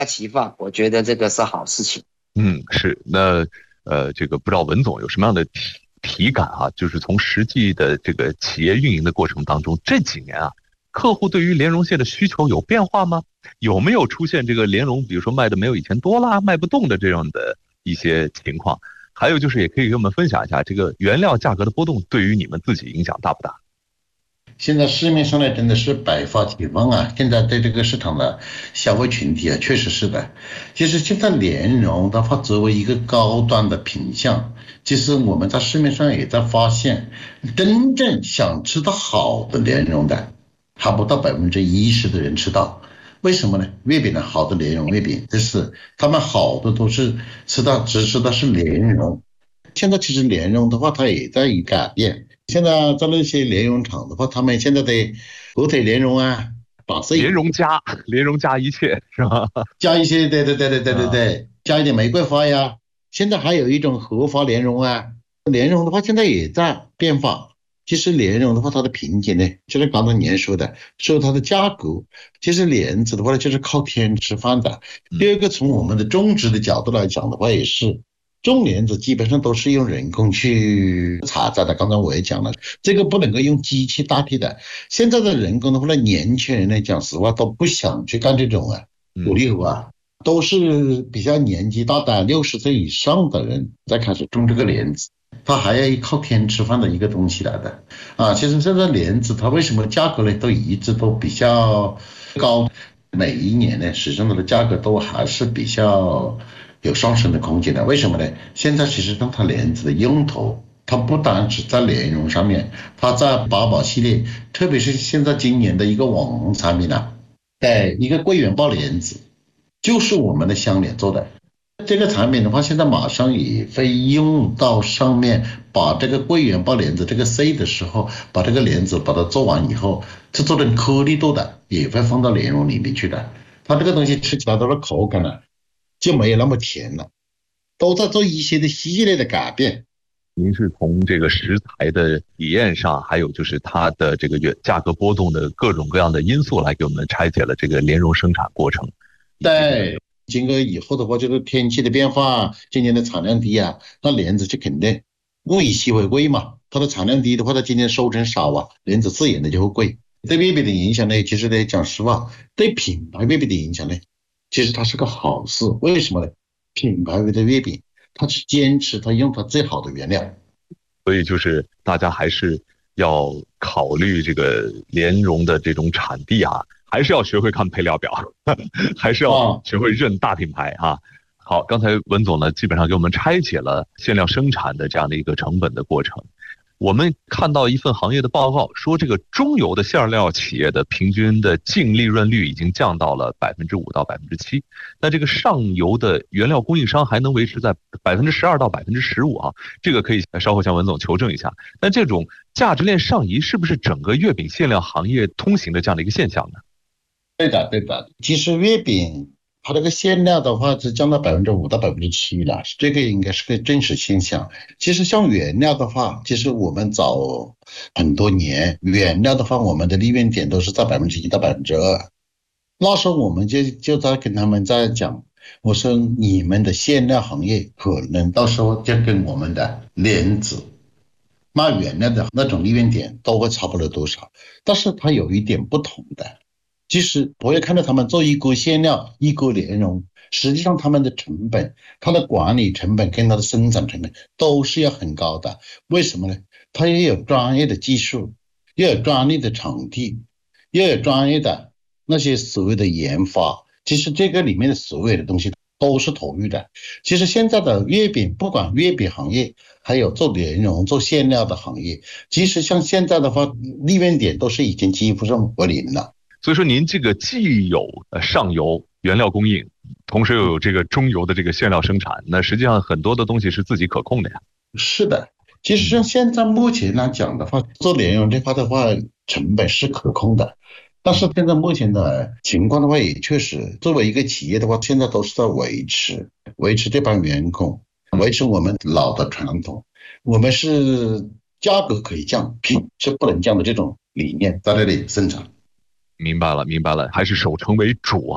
齐放，我觉得这个是好事情。 是。那这个不知道文总有什么样的体感啊？就是从实际的这个企业运营的过程当中，这几年啊，客户对于莲蓉蟹的需求有变化吗？有没有出现这个莲蓉，比如说卖的没有以前多啦，卖不动的这样的一些情况？还有就是，也可以给我们分享一下这个原料价格的波动对于你们自己影响大不大？ 现在市面上呢真的是百花齐放啊！现在对这个市场的消费群体啊，确实是的。其实现在莲蓉的话，作为一个高端的品项，其实我们在市面上也在发现，真正想吃到好的莲蓉的，还不到10%的人吃到。为什么呢？月饼的好的莲蓉月饼，就是他们好的都是只吃到是莲蓉。现在其实莲蓉的话，它也在改变。现在在那些莲蓉厂的话，他们现在的火腿莲蓉啊， 莲蓉加一切是吧？ 加一些，对，加一点玫瑰花呀。现在还有一种荷花莲蓉啊，莲蓉的话现在也在变化。其实莲蓉的话，它的瓶颈呢，就是刚才您说的，说它的价格，其实莲子的话就是靠天吃饭的。第二个，从我们的种植的角度来讲的话，也是。种莲子基本上都是用人工去采摘的，刚才我也讲了，这个不能够用机器代替的。现在的人工的话呢，年轻人呢，讲实话都不想去干这种苦力活啊，都是比较年纪大的60岁以上的人在开始种这个莲子，它还要靠天吃饭的一个东西来的啊。其实现在莲子它为什么价格呢都一直都比较高，每一年呢始终它的价格都还是比较有上升的空间的。为什么呢？现在其实它莲子的用途，它不单只在莲蓉上面，它在八宝系列，特别是现在今年的一个网红产品啊，一个桂圆包莲子，就是我们的香莲做的。这个产品的话，现在马上也会用到上面，把这个桂圆包莲子这个 C 的时候，把这个莲子把它做完以后，是做成颗粒度的，也会放到莲蓉里面去的。它这个东西吃起来它的口感呢，就没有那么甜了，都在做一些的系列的改变。 您是从这个食材的体验上，还有就是它的这个价格波动的各种各样的因素来给我们拆解了这个莲蓉生产过程。 对，经过以后的话，就是天气的变化，今年的产量低啊，那莲子就肯定物以稀为贵嘛。它的产量低的话，它今年收成少啊，莲子自然的就会贵。对月饼的影响呢，其实呢，讲实话，对品牌月饼的影响呢，其实它是个好事。为什么呢？品牌的月饼，它是坚持它用它最好的原料。 所以就是大家还是要考虑这个莲蓉的这种产地啊，还是要学会看配料表，还是要学会认大品牌啊。好，刚才文总呢基本上给我们拆解了馅料生产的这样的一个成本的过程。我们看到一份行业的报告说，这个中游的馅料企业的平均的净利润率已经降到了5%到7%，那这个上游的原料供应商还能维持在12%到15%啊，这个可以稍后向文总求证一下。那这种价值链上移是不是整个月饼馅料行业通行的这样的一个现象呢？ 对的，其实月饼它这个馅料的话是降到5%到7%了，这个应该是个真实现象。其实像原料的话，其实我们早很多年，原料的话，我们的利润点都是在1%到2%。那时候我们就在跟他们在讲，我说你们的馅料行业可能到时候就跟我们的莲子卖原料的那种利润点都会差不了多少，但是它有一点不同的。其实我也看到他们做一锅馅料一锅莲蓉，实际上他们的成本，它的管理成本跟它的生产成本都是要很高的。为什么呢？它也有专业的技术，又有专业的场地，又有专业的那些所谓的研发。其实这个里面的所有的东西都是投入的。其实现在的月饼，不管月饼行业还有做莲蓉做馅料的行业，其实像现在的话利润点都是已经几乎上为零了。 所以说您这个既有上游原料供应，同时又有这个中游的这个馅料生产，那实际上很多的东西是自己可控的呀。 是的，其实像现在目前来讲的话，做莲蓉这块的话成本是可控的，但是现在目前的情况的话，也确实作为一个企业的话，现在都是在维持这帮员工，维持我们老的传统，我们是价格可以降，品是不能降的这种理念在这里生产。 明白了，还是守成为主啊。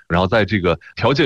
然后在这个条件